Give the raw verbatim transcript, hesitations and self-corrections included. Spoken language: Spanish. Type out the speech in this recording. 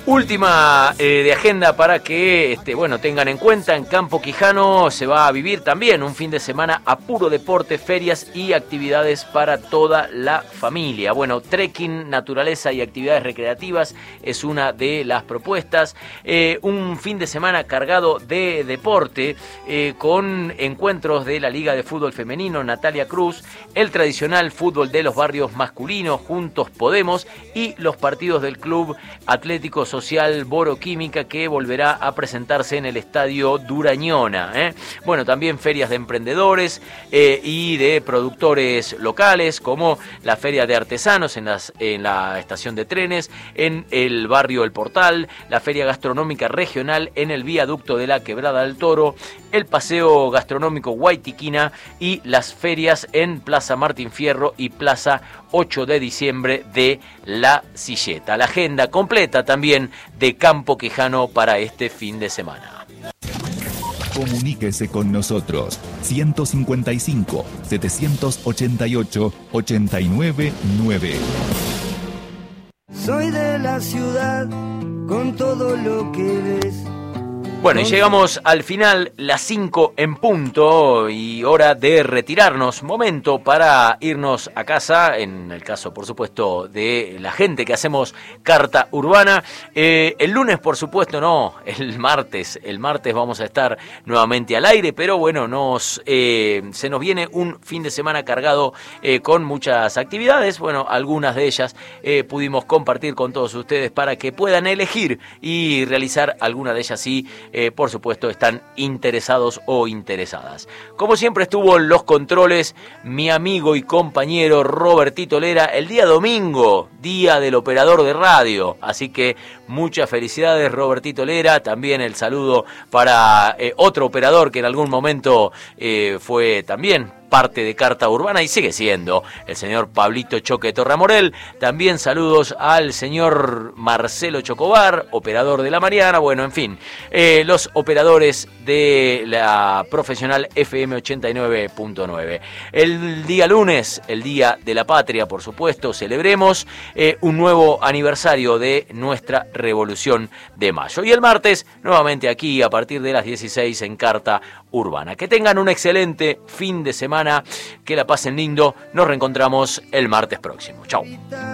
Última eh, de agenda para que este, bueno, tengan en cuenta, en Campo Quijano se va a vivir también un fin de semana a puro deporte, ferias y actividades para toda la familia. Bueno, trekking, naturaleza y actividades recreativas es una de las propuestas. Eh, un fin de semana cargado de deporte eh, con encuentros de la Liga de Fútbol Femenino Natalia Cruz, el tradicional fútbol de los barrios masculinos Juntos Podemos y los partidos del Club Atlético Social Boroquímica, que volverá a presentarse en el Estadio Durañona. ¿eh? Bueno, también ferias de emprendedores eh, y de productores locales, como la Feria de Artesanos en, las, en la estación de trenes, en el barrio El Portal, la Feria Gastronómica Regional en el viaducto de la Quebrada del Toro, el Paseo Gastronómico Guaytiquina y las ferias en Plaza Martín Fierro y Plaza ocho de diciembre de La Silleta. La agenda completa también de Campo Quijano para este fin de semana. Comuníquese con nosotros ciento cincuenta y cinco, setecientos ochenta y ocho, ochenta y nueve nueve. Soy de la ciudad con todo lo que ves. Bueno, y llegamos al final, las cinco en punto, y hora de retirarnos. Momento para irnos a casa, en el caso, por supuesto, de la gente que hacemos Carta Urbana. Eh, el lunes, por supuesto, no, el martes. El martes vamos a estar nuevamente al aire, pero bueno, nos eh, se nos viene un fin de semana cargado eh, con muchas actividades. Bueno, algunas de ellas eh, pudimos compartir con todos ustedes para que puedan elegir y realizar alguna de ellas sí. Eh, por supuesto, están interesados o interesadas. Como siempre estuvo en los controles mi amigo y compañero Robertito Lera, el día domingo, día del operador de radio. Así que muchas felicidades, Robertito Lera. También el saludo para eh, otro operador que en algún momento eh, fue también parte de Carta Urbana y sigue siendo el señor Pablito Choque Torramorel. También saludos al señor Marcelo Chocobar, operador de la Mariana. Bueno, en fin, eh, los operadores de la profesional F M ochenta y nueve punto nueve. El día lunes, el Día de la Patria, por supuesto, celebremos eh, un nuevo aniversario de nuestra Revolución de Mayo. Y el martes, nuevamente aquí a partir de las dieciséis en Carta Urbana. Que tengan un excelente fin de semana, que la pasen lindo. Nos reencontramos el martes próximo. Chau.